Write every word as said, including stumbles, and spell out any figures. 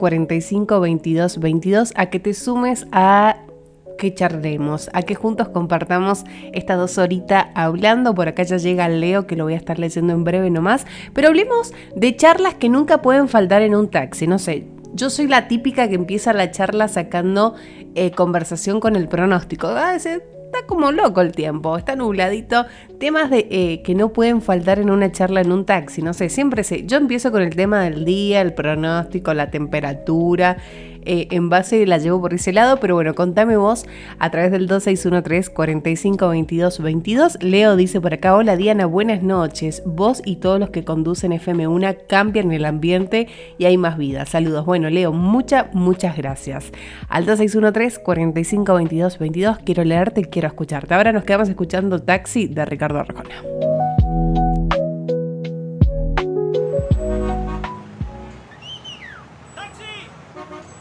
cuarenta y cinco, veintidós, veintidós a que te sumes a que charlemos, a que juntos compartamos estas dos horitas hablando. Por acá ya llega Leo, que lo voy a estar leyendo en breve nomás, pero hablemos de charlas que nunca pueden faltar en un taxi. No sé, yo soy la típica que empieza la charla sacando eh, conversación con el pronóstico. Ah, ese, está como loco el tiempo, está nubladito. Temas de eh, que no pueden faltar en una charla en un taxi, no sé, siempre sé. Yo empiezo con el tema del día, el pronóstico, la temperatura. Eh, en base la llevo por ese lado, pero bueno, contame vos a través del dos seis uno tres, cuarenta y cinco, veintidós, veintidós. Leo dice por acá: hola Diana, buenas noches. Vos y todos los que conducen F M uno cambian el ambiente y hay más vida. Saludos. Bueno, Leo, muchas, muchas gracias. Al dos seis uno tres, cuarenta y cinco, veintidós, veintidós, quiero leerte y quiero escucharte. Ahora nos quedamos escuchando Taxi de Ricardo Arjona.